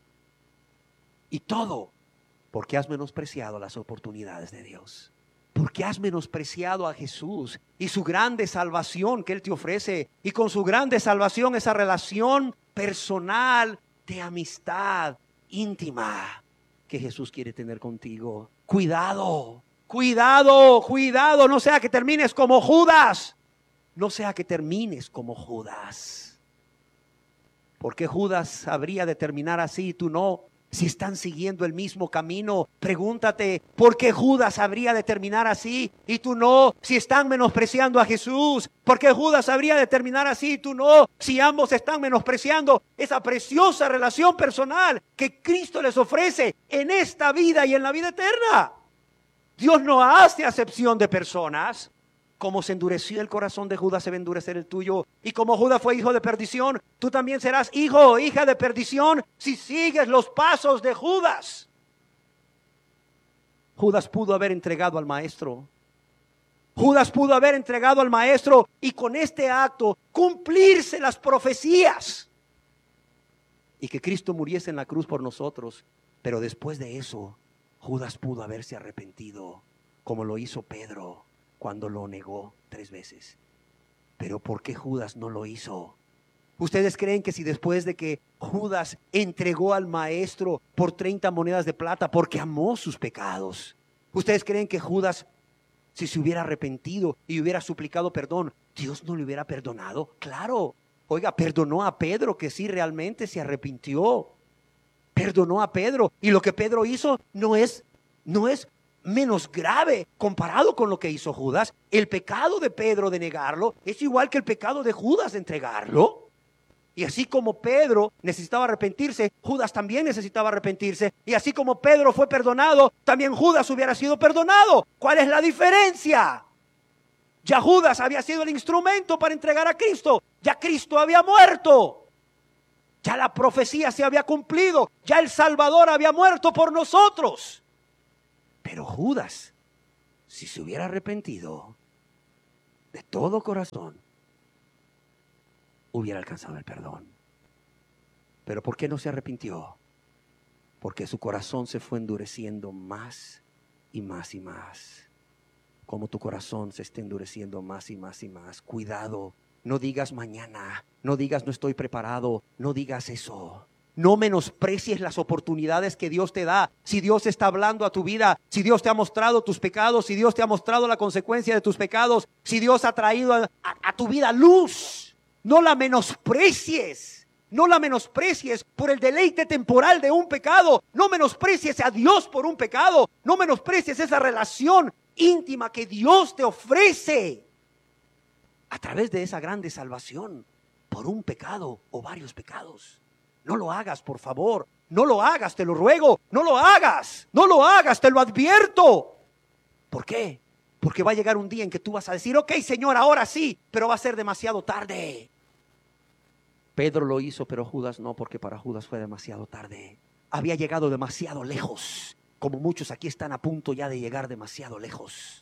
Y todo porque has menospreciado las oportunidades de Dios. Porque has menospreciado a Jesús y su grande salvación que Él te ofrece. Y con su grande salvación, esa relación personal de amistad íntima que Jesús quiere tener contigo. Cuidado, cuidado, cuidado. No sea que termines como Judas. No sea que termines como Judas. ¿Por qué Judas habría de terminar así y tú no? Si están siguiendo el mismo camino, pregúntate, ¿por qué Judas habría de terminar así y tú no? Si están menospreciando a Jesús, ¿por qué Judas habría de terminar así y tú no? Si ambos están menospreciando esa preciosa relación personal que Cristo les ofrece en esta vida y en la vida eterna. Dios no hace acepción de personas. Como se endureció el corazón de Judas, se va a endurecer el tuyo. Y como Judas fue hijo de perdición, tú también serás hijo o hija de perdición si sigues los pasos de Judas. Judas pudo haber entregado al maestro. Judas pudo haber entregado al maestro y con este acto cumplirse las profecías. Y que Cristo muriese en la cruz por nosotros. Pero después de eso, Judas pudo haberse arrepentido, como lo hizo Pedro cuando lo negó 3 veces. Pero ¿por qué Judas no lo hizo? ¿Ustedes creen que si después de que Judas entregó al maestro por 30 monedas de plata porque amó sus pecados, ustedes creen que Judas, si se hubiera arrepentido y hubiera suplicado perdón, Dios no le hubiera perdonado? Claro. Oiga, perdonó a Pedro, que sí realmente se arrepintió. Perdonó a Pedro. Y lo que Pedro hizo no es menos grave comparado con lo que hizo Judas. El pecado de Pedro de negarlo es igual que el pecado de Judas de entregarlo. Y así como Pedro necesitaba arrepentirse, Judas también necesitaba arrepentirse. Y así como Pedro fue perdonado, también Judas hubiera sido perdonado. ¿Cuál es la diferencia? Ya Judas había sido el instrumento para entregar a Cristo. Ya Cristo había muerto. Ya la profecía se había cumplido. Ya el Salvador había muerto por nosotros. Pero Judas, si se hubiera arrepentido de todo corazón, hubiera alcanzado el perdón. Pero ¿por qué no se arrepintió? Porque su corazón se fue endureciendo más y más y más. Como tu corazón se está endureciendo más y más y más. Cuidado, no digas mañana, no digas no estoy preparado, no digas eso. No menosprecies las oportunidades que Dios te da. Si Dios está hablando a tu vida, si Dios te ha mostrado tus pecados, si Dios te ha mostrado la consecuencia de tus pecados, si Dios ha traído a tu vida luz, no la menosprecies. No la menosprecies por el deleite temporal de un pecado. No menosprecies a Dios por un pecado. No menosprecies esa relación íntima que Dios te ofrece a través de esa grande salvación por un pecado o varios pecados. No lo hagas, por favor. No lo hagas, te lo ruego. No lo hagas. No lo hagas, te lo advierto. ¿Por qué? Porque va a llegar un día en que tú vas a decir, ok, Señor, ahora sí, pero va a ser demasiado tarde. Pedro lo hizo, pero Judas no, porque para Judas fue demasiado tarde. Había llegado demasiado lejos, como muchos aquí están a punto ya de llegar demasiado lejos.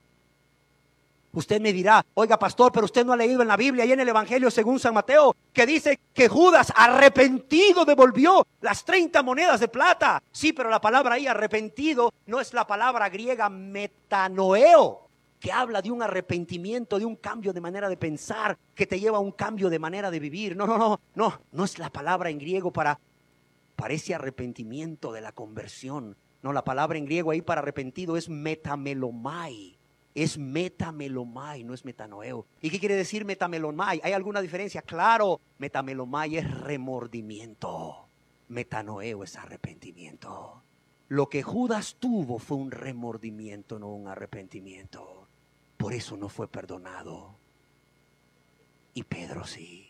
Usted me dirá, oiga pastor, pero usted no ha leído en la Biblia y en el Evangelio según San Mateo, que dice que Judas arrepentido devolvió las 30 monedas de plata. Sí, pero la palabra ahí arrepentido no es la palabra griega metanoeo, que habla de un arrepentimiento, de un cambio de manera de pensar, que te lleva a un cambio de manera de vivir. No es la palabra en griego para ese arrepentimiento de la conversión. No, la palabra en griego ahí para arrepentido es metamelomai. Es metamelomai, no es metanoeo. ¿Y qué quiere decir metamelomai? ¿Hay alguna diferencia? Claro, metamelomai es remordimiento. Metanoeo es arrepentimiento. Lo que Judas tuvo fue un remordimiento, no un arrepentimiento. Por eso no fue perdonado. Y Pedro sí.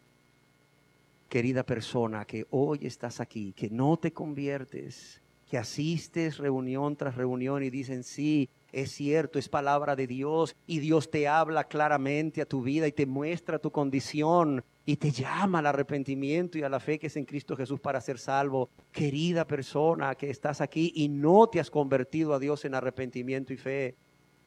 Querida persona que hoy estás aquí, que no te conviertes, que asistes reunión tras reunión y dicen sí, es cierto, es palabra de Dios y Dios te habla claramente a tu vida y te muestra tu condición y te llama al arrepentimiento y a la fe que es en Cristo Jesús para ser salvo. Querida persona que estás aquí y no te has convertido a Dios en arrepentimiento y fe.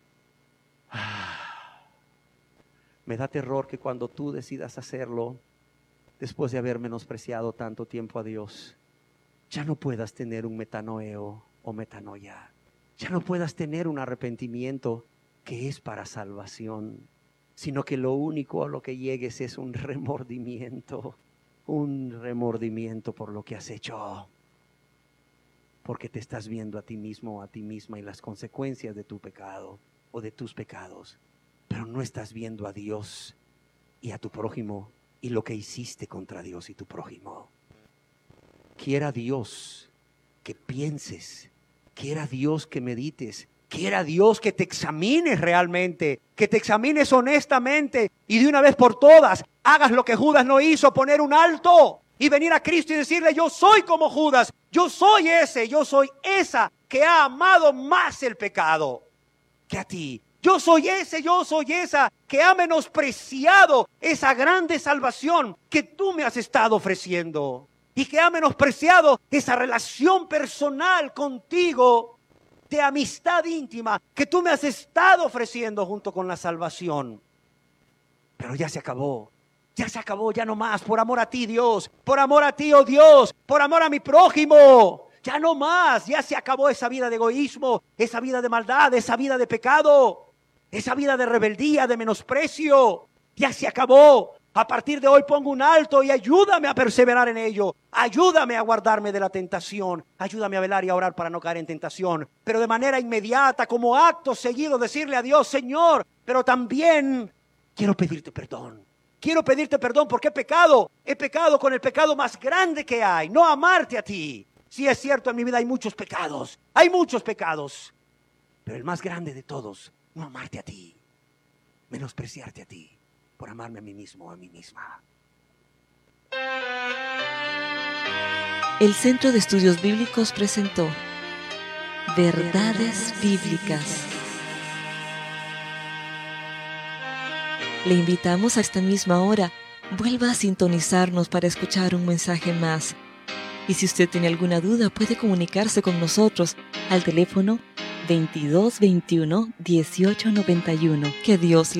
Me da terror que cuando tú decidas hacerlo, después de haber menospreciado tanto tiempo a Dios, ya no puedas tener un metanoeo o metanoia. Ya no puedas tener un arrepentimiento que es para salvación, sino que lo único a lo que llegues es un remordimiento por lo que has hecho. Porque te estás viendo a ti mismo o a ti misma y las consecuencias de tu pecado o de tus pecados, pero no estás viendo a Dios y a tu prójimo y lo que hiciste contra Dios y tu prójimo. Quiera Dios que pienses, quiera Dios que medites, quiera Dios que te examines realmente, que te examines honestamente y de una vez por todas hagas lo que Judas no hizo, poner un alto y venir a Cristo y decirle, yo soy como Judas, yo soy esa que ha amado más el pecado que a ti. Yo soy esa que ha menospreciado esa grande salvación que tú me has estado ofreciendo. Y que ha menospreciado esa relación personal contigo de amistad íntima que tú me has estado ofreciendo junto con la salvación. Pero ya se acabó, ya no más, por amor a ti Dios, por amor a ti, oh Dios, por amor a mi prójimo. Ya no más, ya se acabó esa vida de egoísmo, esa vida de maldad, esa vida de pecado, esa vida de rebeldía, de menosprecio. Ya se acabó. A partir de hoy pongo un alto y ayúdame a perseverar en ello. Ayúdame a guardarme de la tentación. Ayúdame a velar y a orar para no caer en tentación. Pero de manera inmediata, como acto seguido, decirle a Dios, Señor, pero también quiero pedirte perdón. Quiero pedirte perdón porque he pecado con el pecado más grande que hay. No amarte a ti. Sí, es cierto, en mi vida hay muchos pecados. Pero el más grande de todos, no amarte a ti. Menospreciarte a ti. Por amarme a mí mismo o a mí misma. El Centro de Estudios Bíblicos presentó Verdades Bíblicas. Le invitamos a esta misma hora, vuelva a sintonizarnos para escuchar un mensaje más. Y si usted tiene alguna duda, puede comunicarse con nosotros al teléfono 2221 1891. Que Dios le